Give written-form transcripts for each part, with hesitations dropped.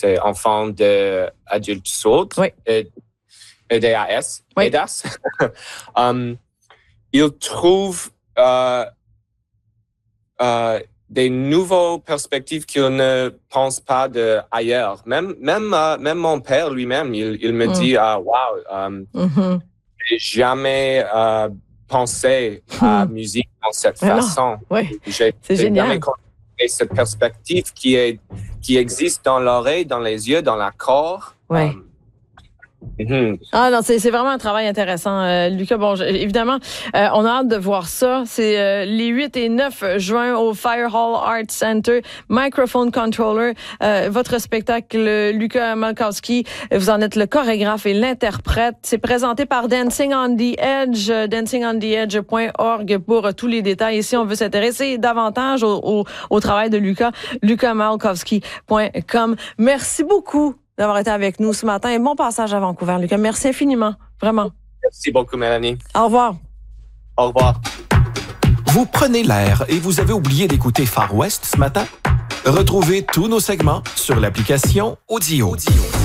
c'est enfant d'adulte sourd, EDAS, Oui. EDAS. Ils trouvent des nouvelles perspectives qu'ils ne pensent pas d'ailleurs. Même mon père lui-même, il me dit, j'ai jamais pensé à la musique dans cette façon. C'est génial. Jamais compris cette perspective qui existe dans l'oreille, dans les yeux, dans la corps. Ah non, c'est vraiment un travail intéressant, Lucas. Bon, évidemment, on a hâte de voir ça. C'est les 8 et 9 juin au Fire Hall Art Center, Microphone Controller. Votre spectacle, Lucas Malkowski, vous en êtes le chorégraphe et l'interprète. C'est présenté par Dancing on the Edge, dancingontheedge.org pour tous les détails. Et si on veut s'intéresser davantage au travail de Lucas, lucasmalkowski.com. Merci beaucoup d'avoir été avec nous ce matin. Et bon passage à Vancouver, Lucas. Merci infiniment. Vraiment. Merci beaucoup, Mélanie. Au revoir. Au revoir. Vous prenez l'air et vous avez oublié d'écouter Far West ce matin? Retrouvez tous nos segments sur l'application Audio.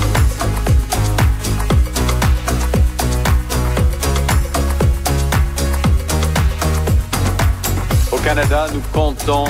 Au Canada, nous comptons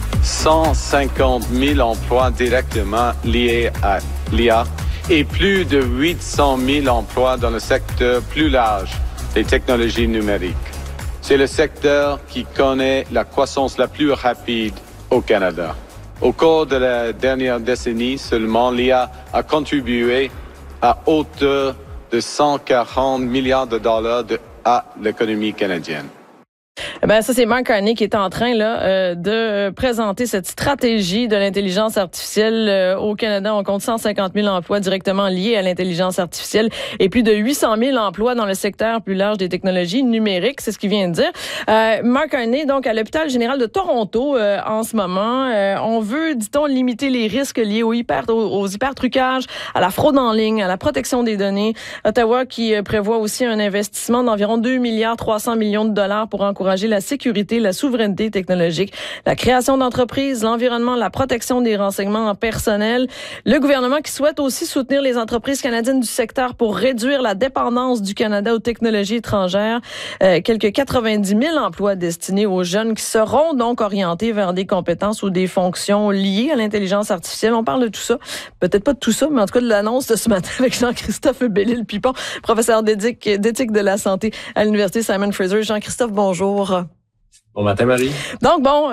150 000 emplois directement liés à l'IA et plus de 800 000 emplois dans le secteur plus large des technologies numériques. C'est le secteur qui connaît la croissance la plus rapide au Canada. Au cours de la dernière décennie seulement, l'IA a contribué à hauteur de 140 milliards de dollars à l'économie canadienne. Ben ça, c'est Mark Carney qui est en train de présenter cette stratégie de l'intelligence artificielle. Au Canada, on compte 150 000 emplois directement liés à l'intelligence artificielle et plus de 800 000 emplois dans le secteur plus large des technologies numériques. C'est ce qu'il vient de dire. Mark Carney, donc, à l'hôpital général de Toronto en ce moment. On veut, dit-on, limiter les risques liés aux hypertrucages, à la fraude en ligne, à la protection des données. Ottawa qui prévoit aussi un investissement d'environ 2,3 milliards de dollars pour encourager la sécurité, la souveraineté technologique, la création d'entreprises, l'environnement, la protection des renseignements personnels. Le gouvernement qui souhaite aussi soutenir les entreprises canadiennes du secteur pour réduire la dépendance du Canada aux technologies étrangères. Quelques 90 000 emplois destinés aux jeunes qui seront donc orientés vers des compétences ou des fonctions liées à l'intelligence artificielle. On parle de tout ça. Peut-être pas de tout ça, mais en tout cas de l'annonce de ce matin avec Jean-Christophe Bellil-Pipon, professeur d'éthique de la santé à l'Université Simon Fraser. Jean-Christophe, bonjour. Bon matin, Marie. Donc, bon,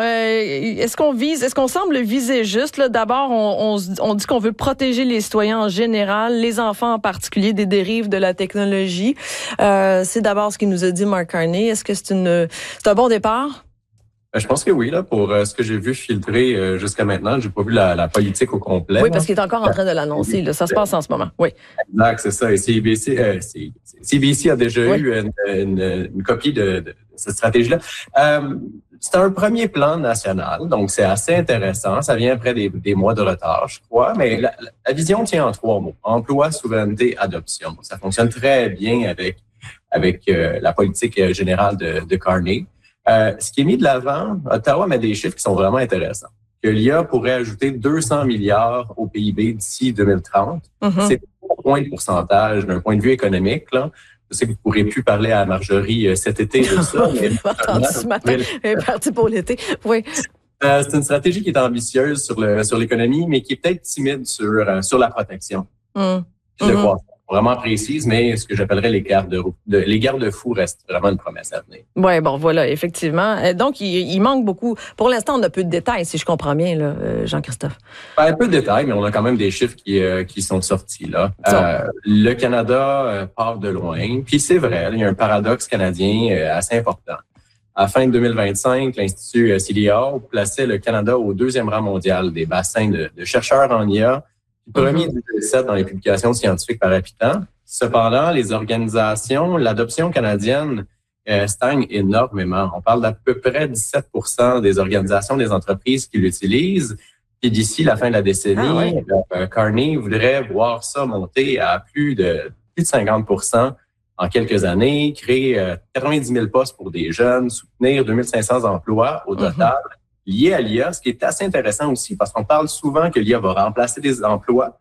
est-ce qu'on semble viser juste? Là, d'abord, on dit qu'on veut protéger les citoyens en général, les enfants en particulier, des dérives de la technologie. C'est d'abord ce qu'il nous a dit Mark Carney. Est-ce que c'est un bon départ? Je pense que oui, là, pour ce que j'ai vu filtrer jusqu'à maintenant. J'ai pas vu la politique au complet. Oui, parce qu'il est encore en train de l'annoncer. Là. Ça se passe en ce moment. Oui. Exact, c'est ça. Et CBC a déjà eu une copie de cette stratégie-là. C'est un premier plan national, donc c'est assez intéressant. Ça vient après des mois de retard, je crois. Mais la vision tient en 3 mots. Emploi, souveraineté, adoption. Ça fonctionne très bien avec la politique générale de Carney. Ce qui est mis de l'avant, Ottawa met des chiffres qui sont vraiment intéressants. Que l'IA pourrait ajouter 200 milliards au PIB d'ici 2030. Mm-hmm. C'est un point de pourcentage d'un point de vue économique. Là. Je sais que vous ne pourrez plus parler à Marjorie cet été de ça. Mais entendu ce matin, elle est partie pour l'été. Oui. C'est une stratégie qui est ambitieuse sur l'économie, mais qui est peut-être timide sur la protection. Je crois. Vraiment précise, mais ce que j'appellerais les garde-fous restent vraiment une promesse à venir. Oui, bon, voilà, effectivement. Donc, il manque beaucoup. Pour l'instant, on a peu de détails, si je comprends bien, là, Jean-Christophe. Un peu de détails, mais on a quand même des chiffres qui sont sortis, là. Le Canada part de loin, puis c'est vrai, il y a un paradoxe canadien assez important. À la fin de 2025, l'Institut CDA plaçait le Canada au 2e rang mondial des bassins de chercheurs en IA, premier du G7 dans les publications scientifiques par habitant. Cependant, les organisations, l'adoption canadienne stagne énormément. On parle d'à peu près 17% des organisations, des entreprises qui l'utilisent. Puis d'ici la fin de la décennie, Carney voudrait voir ça monter à plus de 50% en quelques années, créer 90 000 postes pour des jeunes, soutenir 2500 emplois au total. Lié à l'IA, ce qui est assez intéressant aussi, parce qu'on parle souvent que l'IA va remplacer des emplois,